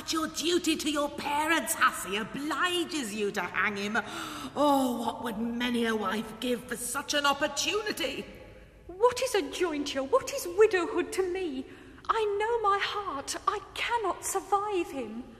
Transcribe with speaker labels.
Speaker 1: But your duty to your parents, hussy, obliges you to hang him. Oh, what would many a wife give for such an opportunity?
Speaker 2: What is a jointure? What is widowhood to me? I know my heart. I cannot survive him.